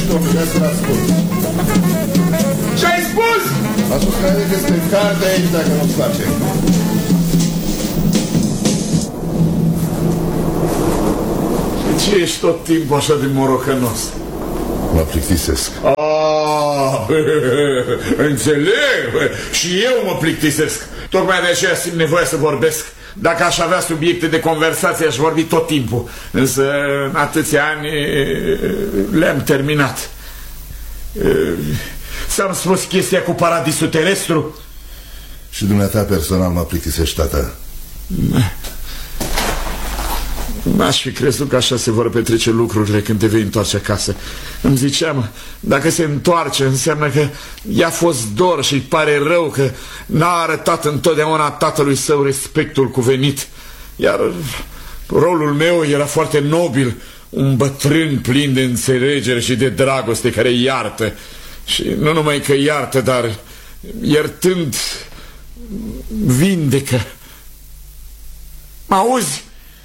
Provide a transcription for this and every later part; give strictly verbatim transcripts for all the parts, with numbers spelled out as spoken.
domnule, ia să-l ascult. Ce-ai spus? A spus că este carte aici dacă nu-ți place. De ce ești tot timpul așa de morocănos? Mă plictisesc. Ah, înțeleg. Și eu mă plictisesc. Tocmai de aceea simt nevoia să vorbesc. Dacă aș avea subiecte de conversație, aș vorbi tot timpul. Însă în atâția ani le-am terminat. Ți-am spus chestia cu paradisul terestru? Și dumneata personal mă plictisești, tata. N-aș fi crezut că așa se vor petrece lucrurile când te vei întoarce acasă. Îmi ziceam, dacă se întoarce, înseamnă că i-a fost dor și îi pare rău că n-a arătat întotdeauna tatălui său respectul cuvenit. Iar rolul meu era foarte nobil, un bătrân plin de înțelegere și de dragoste care iartă. Și nu numai că iartă, dar iertând vindecă. M-auzi?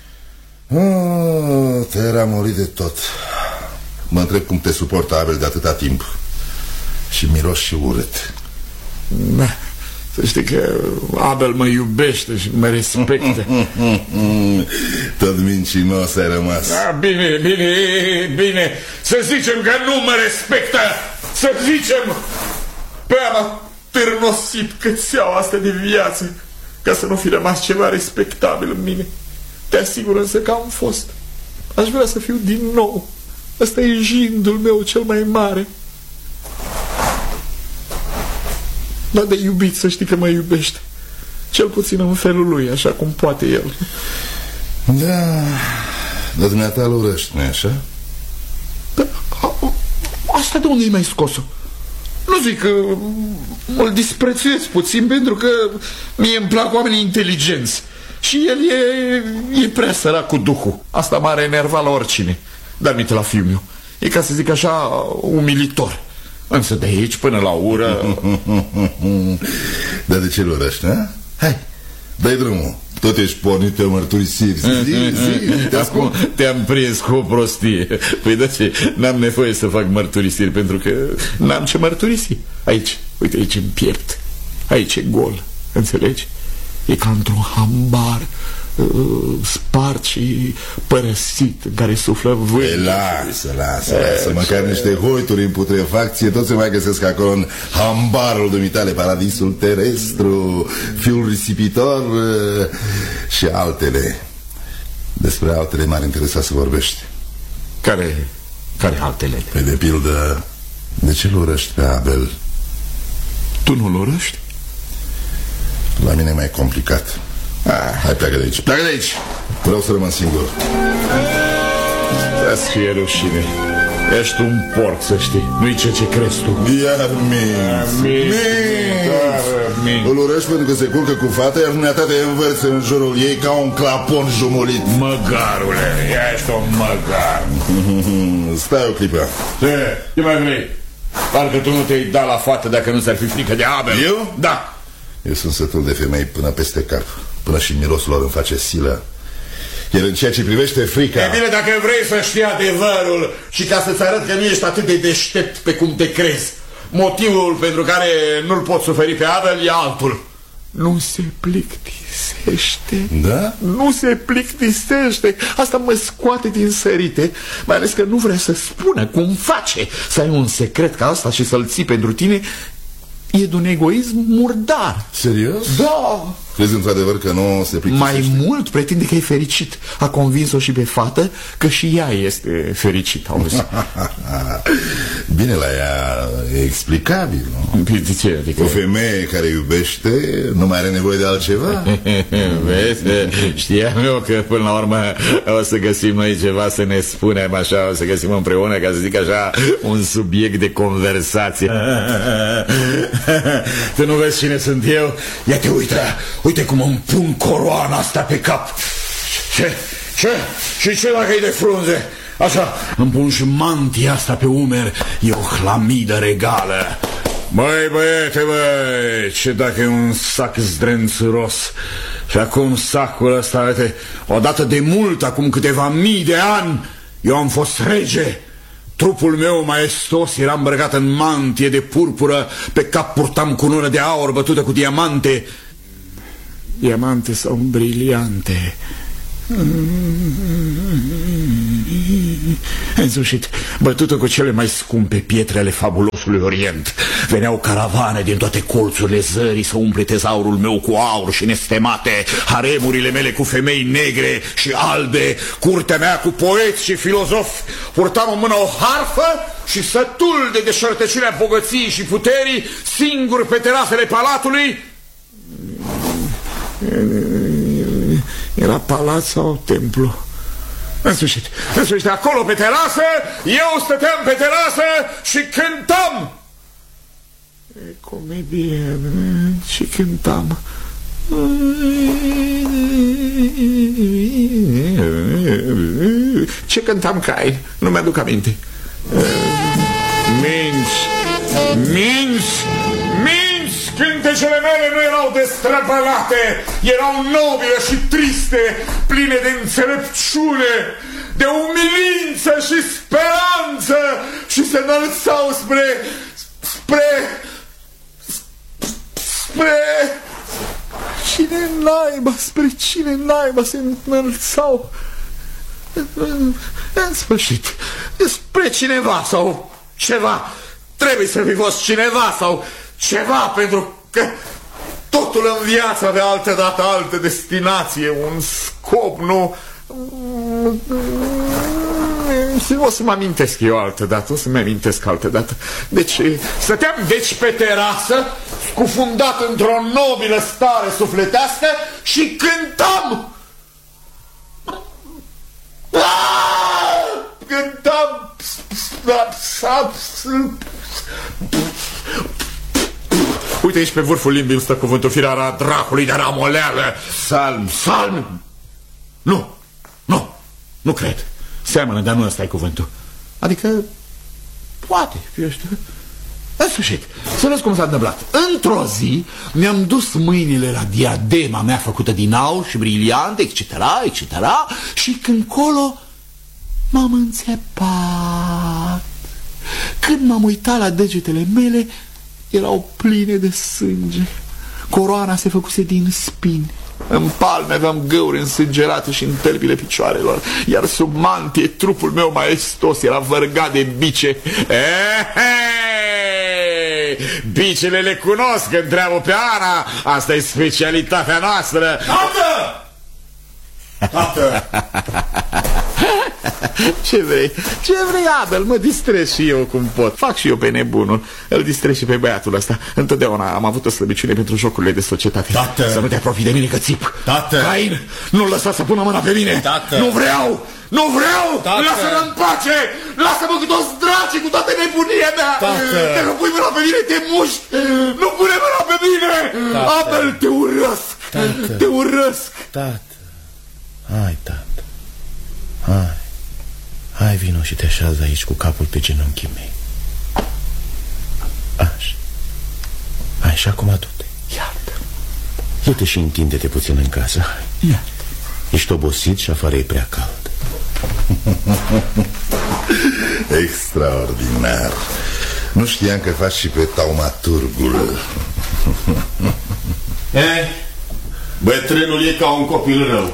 Oh, te-ai ramorit de tot. Mă întreb cum te suportă Abel de atâta timp. Și miros și urât. Da, să știi că Abel mă iubește și mă respectă. Tot mincinos ai rămas. Da, bine, bine, bine. Să zicem că nu mă respectă. Să zicem. Pe am târnosit cățeaua asta de viață ca să nu fi rămas ceva respectabil în mine. Te asigur însă că am fost. Aș vrea să fiu din nou. Ăsta e jindul meu cel mai mare. Dar de iubit să știi că mă iubește. Cel puțin în felul lui, așa cum poate el. Da, dar dumneata îl urăști, nu-i așa? Da, asta de unde-i mai scos-o? Nu zic că îl disprețuiesc puțin, pentru că mie îmi plac oamenii inteligenți. Și el e, e prea sărac cu duhul. Asta m-ar enerva la oricine. Dar mi-te la fiul meu. E, ca să zic așa, umilitor. Însă de aici până la ură... Dar de ce-l urăști, ha? Hai, dai drumul. Tot ești pornit pe mărturisiri. Zi, zi, te Acum te-am prins cu o prostie. Păi de ce? N-am nevoie să fac mărturisiri, pentru că n-am ce mărturisi. Aici, uite, aici în piept. Aici e gol, înțelegi? E ca într-un hambar uh, spart și părăsit, în care suflă vânt. E, lasă, lasă, lasă. Măcar niște hoituri în putrefacție tot se mai găsesc acolo în hambarul dumitale, paradisul terestru, fiul risipitor uh, și altele. Despre altele m-ar interesa să vorbești. Care, care altele? Păi de pildă, de ce-l urăști pe Abel? Tu nu-l urăști? La mine e mai complicat. Ah, hai, pleacă de aici, pleacă de aici. Vreau să rămân singur. Să-ți fie rușine. Ești un porc, să știi. Nu-i ce ce crezi tu. Iar minți, minți. Îl urăști pentru că se culcă cu fata, iar dumneata te învârți în jurul ei ca un clapon jumulit. Măgarule, ești un măgar. Stai o clipă. Ce? Ce mai vrei? Parcă tu nu te-ai dat la fată dacă nu ți-ar fi frică de Abel. Eu? Da. Eu sunt sătul de femei până peste cap. Până și mirosul lor îmi face silă. Iar în ceea ce privește frica... E bine, dacă vrei să știi adevărul și ca să-ți arăt că nu ești atât de deștept pe cum te crezi, motivul pentru care nu-l pot suferi pe Abel e altul. Nu se plictisește. Da? Nu se plictisește. Asta mă scoate din sărite. Mai ales că nu vrea să spună cum face să ai un secret ca asta și să-l ții pentru tine. E de un egoism murdar. Serios? Da. Crezi într-adevăr că nu se plictisește? Mai mult pretinde că e fericit. A convins-o și pe fată că și ea este fericită, auzi. Bine, la ea e explicabil, nu? De ce? Adică... O femeie care iubește nu mai are nevoie de altceva. Vezi? Știam eu că până la urmă o să găsim noi ceva să ne spunem așa, o să găsim împreună, ca să zic așa, un subiect de conversație. Tu nu vezi cine sunt eu? Ia te uită, uite cum îmi pun coroana asta pe cap. Ce? Ce? Și ce dacă e de frunze? Așa, îmi pun și mantia asta pe umeri. E o hlamidă regală. Băi, băiete, băi, ce dacă e un sac zdrențuros. Și acum sacul ăsta, uite, odată de mult, acum câteva mii de ani, eu am fost rege. Trupul meu maestos era îmbrăcat în mantie de purpură, pe cap purtam cunună de aur bătută cu diamante. Diamante sau briliante. În sfârșit, bătută cu cele mai scumpe pietre ale fabulosului Orient. Veneau caravane din toate colțurile zării să umple tezaurul meu cu aur și nestemate, haremurile mele cu femei negre și albe, curtea mea cu poeți și filozofi. Purtam în mână o harfă și, sătul de deșertăciunea bogăției și puterii, singur pe terasele palatului. Era palat sau templu? În sfârșit, în sfârșit, acolo pe terasă, eu stăteam pe terasă și cântam. E comedie, și cântam. Ce cântam, Cain? Nu mi-aduc aminte. Minți, minți, minți! Cântecele mele nu erau destrăbălate, erau nobile și triste, pline de înțelepciune, de umilință și speranță, și se înălțau spre, spre, spre... Cine naiba, spre cine naiba se înălțau? În sfârșit, spre cineva sau ceva. Trebuie să fi fost cineva sau ceva, pentru că totul în viață avea altă dată altă destinație, un scop, nu... O să mă amintesc eu altă dată, o să mă amintesc altă dată. Deci, stăteam deci pe terasă, scufundat într-o nobilă stare sufletească, și cântam. Cântam. Uite aici pe vârful limbii stă cuvântul, firara dracului de ramoleală. Salm. Salm. Nu, nu, nu cred. Seamănă, dar nu ăsta e cuvântul. Adică, poate, eu știu. În sfârșit, să vezi cum s-a întâmplat. Într-o zi mi-am dus mâinile la diadema mea făcută din aur și briliante, etc, etc, și când colo m-am înțepat. Când m-am uitat la degetele mele, erau pline de sânge. Coroana se făcuse din spini. În palme aveam găuri însângerate și în tălpile picioarelor, iar sub mantie trupul meu maestos era vărgat de bice. Ehei! Bicele le cunosc, întreabă pe Ana. Asta e specialitatea noastră. Tată! Tată! Ce vrei? Ce vrei, Abel? Mă distrez și eu cum pot. Fac și eu pe nebunul. Îl distrez și pe băiatul ăsta. Întotdeauna am avut o slăbiciune pentru jocurile de societate. Tată! Să nu te apropii de mine că țip. Tată! Cain, nu-l lăsa să pună mâna pe mine. Tată! Nu vreau! Nu vreau! Tată! Lasă-mă în pace! Lasă-mă cu toți dracii, cu toată nebunia mea! Tată! Dacă pui mâna pe mine, te muști! Nu pune mâna pe mine! Tată! Abel, te urăsc! Tată! Te urăsc! Tată! Hai, tată! Hai! Hai, vino și te așează aici cu capul pe genunchii mei. Așa. Hai, și acum du-te. Iartă. Du-te și întinde-te puțin în casă. Iartă. Ești obosit și afară e prea cald. Extraordinar. Nu știam că faci și pe taumaturgul. Eh, bătrânul e ca un copil rău.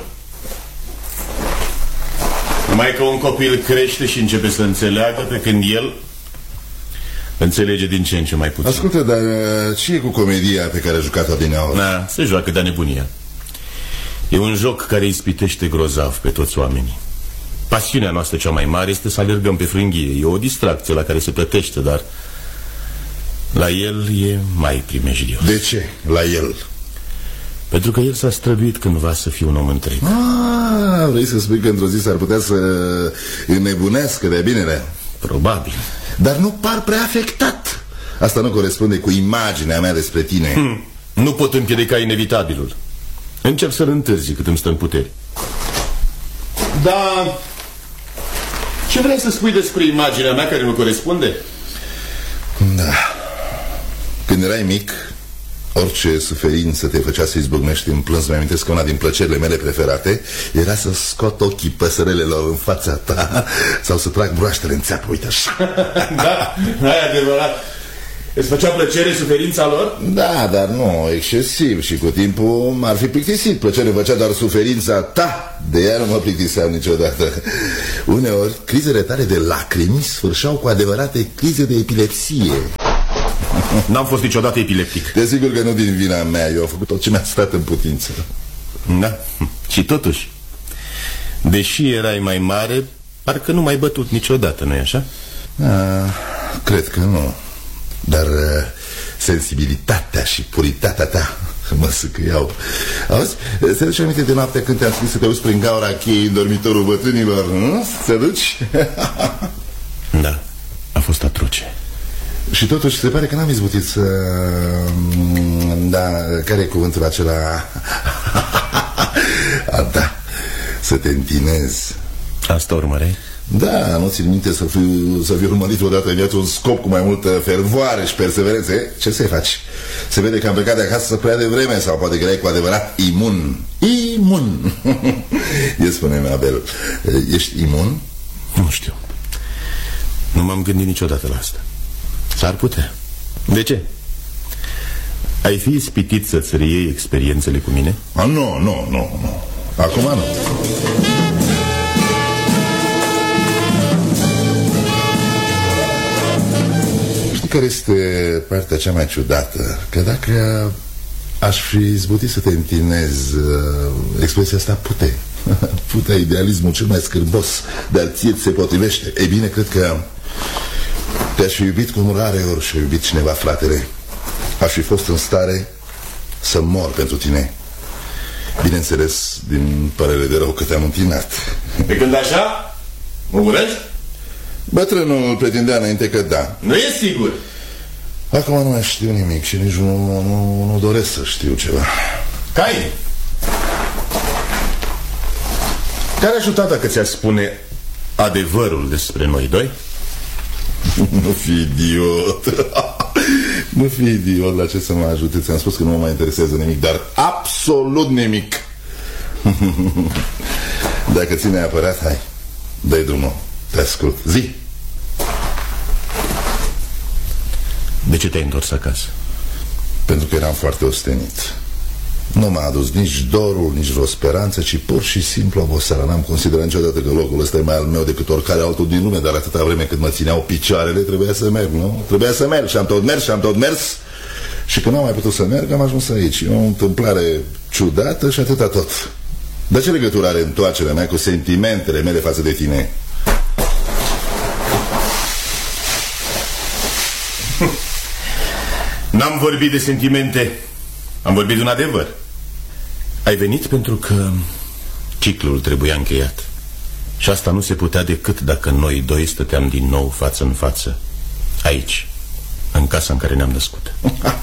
Numai că un copil crește și începe să înțeleagă, pe când el înțelege din ce în ce mai puțin. Ascultă, dar ce e cu comedia pe care a jucat-o adineauri? Da, se joacă de nebunia. E un joc care ispitește grozav pe toți oamenii. Pasiunea noastră cea mai mare este să alergăm pe frânghie. E o distracție la care se plătește, dar la el e mai primejdios. De ce? La el? Pentru că el s-a străduit cândva să fie un om întreg. Ah, vrei să spui că într-o zi s-ar putea să înnebunească de binele? Probabil. Dar nu par prea afectat. Asta nu corespunde cu imaginea mea despre tine. hmm. Nu pot împiedica inevitabilul. Încep să-l întârzi cât îmi stă în puteri. Da. Ce vrei să spui despre imaginea mea care nu corespunde? Da. Când erai mic, orice suferință te făcea să izbucnești în plâns. Mi amintesc că una din plăcerile mele preferate era să scot ochii păsărelelor în fața ta sau să trag broaștele în țeapă, uite așa. Da, e adevărat. Îți făcea plăcere suferința lor? Da, dar nu excesiv și cu timpul m-ar fi plictisit. Plăcere făcea doar suferința ta. De ea nu mă plictiseam niciodată. Uneori, crizele tale de lacrimi sfârșeau cu adevărate crize de epilepsie. N-am fost niciodată epileptic. Desigur că nu din vina mea. Eu am făcut tot ce mi-a stat în putință. Da, și totuși, deși erai mai mare, parcă nu m-ai bătut niciodată, nu-i așa? A, cred că nu. Dar uh, sensibilitatea și puritatea ta mă sâcâiau. Auzi, se duce aminte de noaptea când te-am scris să te uzi prin gaura cheii în dormitorul bătrânilor, nu? Să duci? Da, a fost atroce. Și totuși se pare că n-am izbutit să... Da, care e cuvântul acela? A, da, să te întinezi. Asta urmăreai? Da, nu ți-l minte să fiu, să fiu urmărit odată în viață un scop cu mai multă fervoare și perseverență? Ce să-i faci? Se vede că am plecat de acasă prea devreme sau poate că erai cu adevărat imun. Imun! E, spune-mi, Abel, ești imun? Nu știu. Nu m-am gândit niciodată la asta. S-ar putea. De ce? Ai fi ispitit să-ți reiei experiențele cu mine? A, nu, nu, nu, nu. Acum nu. Știi care este partea cea mai ciudată? Că dacă aș fi izbutit să te întinezi, expresia asta pute, putea, idealismul cel mai scârbos, dar ție ți se potrivește. Ei bine, cred că te-aș fi iubit cum rare ori și-a iubit cineva, fratele. Aș fi fost în stare să mor pentru tine. Bineînțeles, din părere de rău că te-am întinat. Pe când așa, mă urăști? Bătrânul pretindea înainte că da. Nu e sigur. Acum nu mai știu nimic și nici nu, nu, nu doresc să știu ceva. Cain, care ajuta dacă ți-ar spune adevărul despre noi doi? Nu fi idiot. Nu fi idiot, la ce să mă ajute? Ți-am spus că nu mă mai interesează nimic, dar absolut nimic. Dacă ți neapărat, hai, dă-i drumul, te ascult. Zi. De ce te-ai întors acasă? Pentru că eram foarte ostenit. Nu m-a adus nici dorul, nici vreo speranță, ci pur și simplu oboseala. N-am considerat niciodată că locul ăsta e mai al meu decât oricare altul din lume, dar atâta vreme cât mă țineau picioarele, trebuia să merg, nu? Trebuia să merg și am tot mers și am tot mers. Și când n-am mai putut să merg, am ajuns aici. E o întâmplare ciudată și atâta tot. Dar ce legătură are întoarcerea mea cu sentimentele mele față de tine? N-am vorbit de sentimente, am vorbit de un adevăr. Ai venit pentru că ciclul trebuia încheiat. Și asta nu se putea decât dacă noi doi stăteam din nou față în față, aici, în casa în care ne-am născut.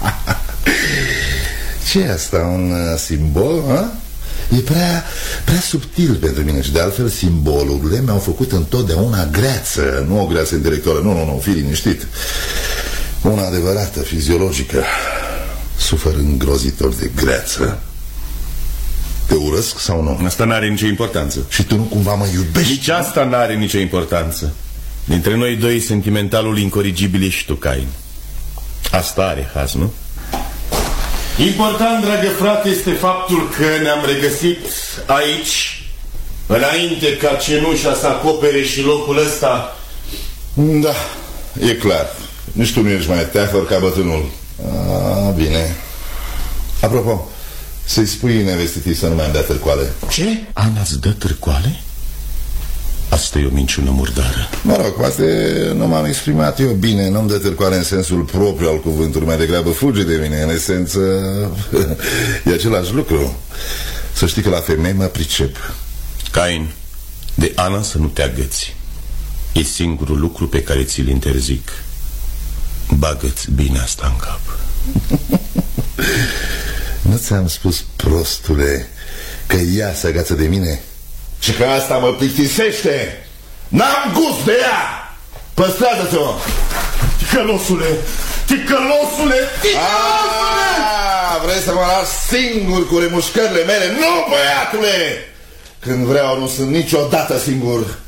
Ce e asta, un uh, simbol, ha? E prea, prea subtil pentru mine. Și de altfel simbolurile mi-au făcut întotdeauna greață. Nu o greață intelectuală, nu, nu, nu, fii liniștit. Una adevărată, fiziologică. Sufăr îngrozitor de greață. Te urăsc sau nu? Asta n-are nicio importanță. Și tu nu cumva mă iubești? Nici asta n-are nicio importanță. Dintre noi doi, sentimentalul incorrigibil ești tu, Cain. Asta are haz, nu? Important, dragă frate, este faptul că ne-am regăsit aici, înainte ca cenușa să acopere și locul ăsta. Da, e clar. Nici tu nu ești mai teafăr ca bătrânul. A, bine. Apropo, să-i spui nevestitii să nu mai-mi dea târcoale. Ce? Ana îți dă târcoale? Asta e o minciună murdară. Mă rog, poate nu m-am exprimat eu bine. Nu-mi dă târcoale în sensul propriu al cuvântului. Mai degrabă fuge de mine. În esență e același lucru. Să știi că la femei mă pricep. Cain, de Ana să nu te agăți. E singurul lucru pe care ți-l interzic. Bagă-ți bine asta în cap. Nu ți-am spus, prostule, că ea se agață de mine? Și că asta mă plictisește. N-am gust de ea. Păstrează-te-o. Ticălosule, ticălosule, ticălosule! vrei să mă las singur cu remușcările mele? Nu, băiatule! Când vreau nu sunt niciodată singur.